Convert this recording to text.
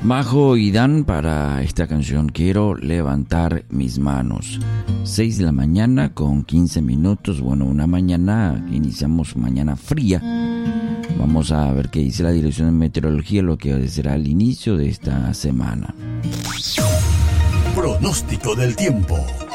Majo y Dan para esta canción Quiero levantar mis manos. 6 de la mañana con 15 minutos. Bueno, una mañana, iniciamos mañana fría. Vamos a ver qué dice la Dirección de Meteorología, lo que será el inicio de esta semana. Pronóstico del tiempo.